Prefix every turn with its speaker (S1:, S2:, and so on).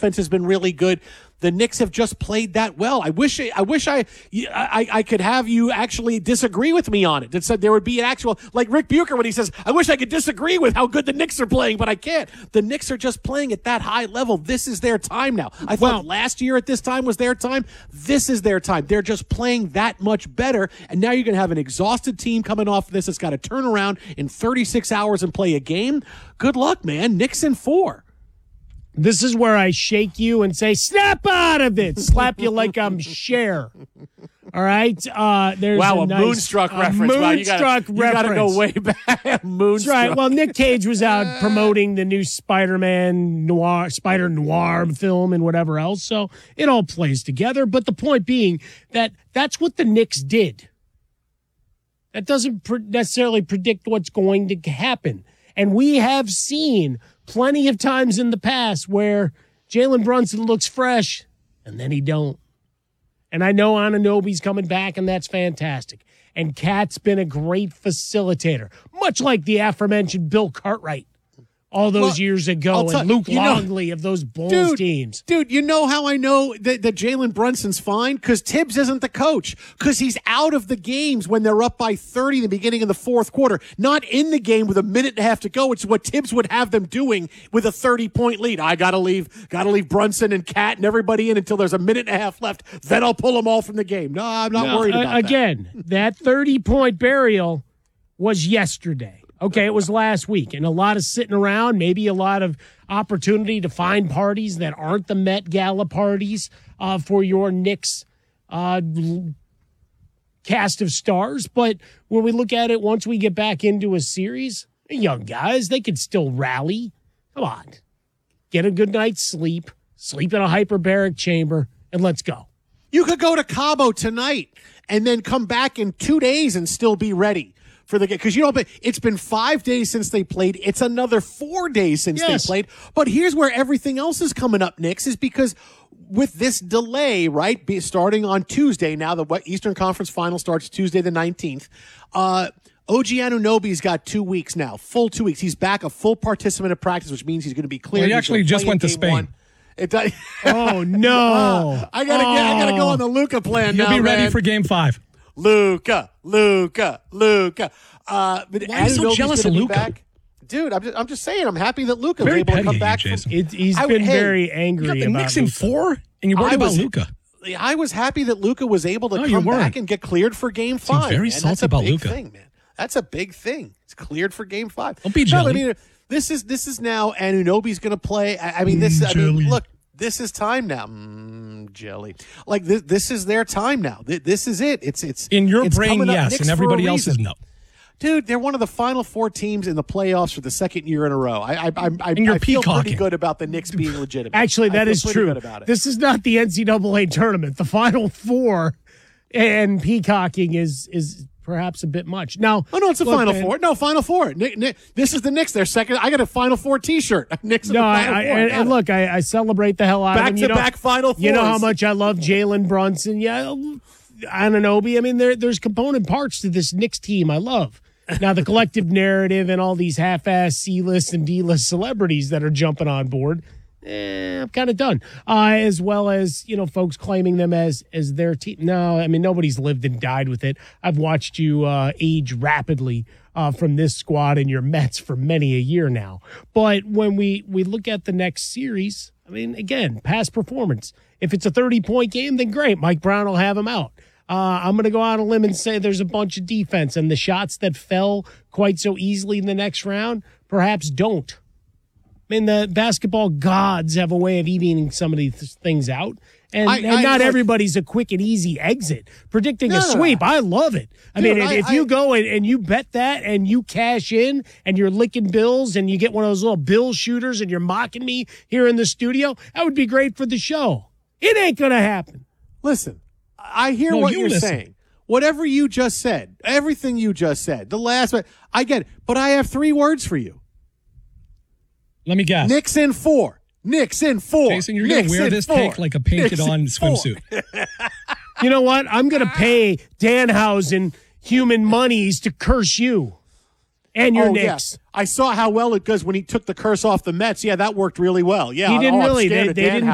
S1: defense has been really good. The Knicks have just played that well. I wish I could have you actually disagree with me on it. That said there would be an actual, like Rick Bucher when he says, I wish I could disagree with how good the Knicks are playing, but I can't. The Knicks are just playing at that high level. This is their time now. I thought last year at this time was their time. This is their time. They're just playing that much better, and now you're going to have an exhausted team coming off this. It's got to turn around in 36 hours and play a game. Good luck, man. Knicks in 4.
S2: This is where I shake you and say, snap out of it. Slap you like I'm Cher. All right? There's
S1: a Moonstruck reference.
S2: Moonstruck reference.
S1: You got to go way back. Moonstruck.
S2: That's right. Well, Nick Cage was out promoting the new Spider Noir film and whatever else, so it all plays together. But the point being that that's what the Knicks did. That doesn't necessarily predict what's going to happen. And we have seen plenty of times in the past where Jalen Brunson looks fresh and then he don't. And I know Anunoby's coming back, and that's fantastic. And Cat's been a great facilitator, much like the aforementioned Bill Cartwright all those years ago, and Luke Longley of those Bulls teams.
S1: Dude, you know how I know that Jalen Brunson's fine? Because Tibbs isn't the coach. Because he's out of the games when they're up by 30 in the beginning of the fourth quarter. Not in the game with a minute and a half to go. It's what Tibbs would have them doing with a 30-point lead. I got to leave Brunson and Cat and everybody in until there's a minute and a half left. Then I'll pull them all from the game. No, I'm not worried about that.
S2: Again, that 30-point burial was yesterday. Okay, it was last week, and a lot of sitting around, maybe a lot of opportunity to find parties that aren't the Met Gala parties for your Knicks cast of stars. But when we look at it, once we get back into a series, young guys, they could still rally. Come on. Get a good night's sleep in a hyperbaric chamber, and let's go.
S1: You could go to Cabo tonight and then come back in 2 days and still be ready for the game. Because it's been 5 days since they played. It's another 4 days since they played. But here's where everything else is coming up, Knicks, is because with this delay, right, starting on Tuesday, now the Eastern Conference Final starts Tuesday the 19th, OG Anunoby's got 2 weeks now, full 2 weeks. He's back a full participant of practice, which means he's going to be cleared.
S3: Well, he actually just went to Spain.
S2: Oh, no.
S1: I gotta go on the Luka plan now,
S3: He'll be ready for Game 5.
S1: Luka.
S3: Why are you so jealous of Luka?
S1: Dude, I'm just saying, I'm happy that Luka was able to come back.
S2: He's been very angry about
S3: the Knicks in 4, and you're worried about Luka.
S1: I was happy that Luka was able to come back and get cleared for Game 5.
S3: Seems very salty about Luka.
S1: Thing, man. That's a big thing. It's cleared for Game 5.
S3: Don't be jelly.
S1: No, I mean, this is now Anunoby's going to play. Look, this is time now. Jelly. Like this is their time now. This is it. It's
S3: in your brain, yes, and everybody else's no.
S1: Dude, they're one of the Final Four teams in the playoffs for the second year in a row. I feel pretty good about the Knicks being legitimate.
S2: Actually, that is true. This is not the NCAA tournament. The Final Four and peacocking is perhaps a bit much. Now,
S1: it's a Final Four. No, Final Four. Nick, this is the Knicks. They're second. I got a Final Four T-shirt. Knicks in the Final Four.
S2: And look, I celebrate the hell out of them.
S1: Back-to-back Final Fours.
S2: You know how much I love Jalen Brunson. Yeah, Anunoby. I mean, there's component parts to this Knicks team I love. Now, the collective narrative and all these half-ass C-list and D-list celebrities that are jumping on board, I'm kind of done. As well as, folks claiming them as their team. No, I mean, nobody's lived and died with it. I've watched you age rapidly from this squad and your Mets for many a year now. But when we look at the next series, I mean, again, past performance. If it's a 30-point game, then great. Mike Brown will have him out. I'm going to go out on a limb and say there's a bunch of defense, and the shots that fell quite so easily in the next round perhaps don't. I mean, the basketball gods have a way of evening some of these things out, and not everybody's a quick and easy exit. Predicting a sweep, I love it. If you go and you bet that and you cash in and you're licking bills and you get one of those little bill shooters and you're mocking me here in the studio, that would be great for the show. It ain't going to happen.
S1: Listen. I hear what you're saying. Whatever you just said, everything you just said, the last one, I get it. But I have 3 words for you.
S3: Let me guess.
S1: Knicks in 4. Knicks in 4.
S3: Jason, you're going to wear this tank like a painted-on swimsuit.
S2: You know what? I'm going to pay Danhausen human monies to curse you and your Knicks.
S1: Yes. I saw how well it goes when he took the curse off the Mets. Yeah, that worked really well. Yeah,
S2: he didn't really. They didn't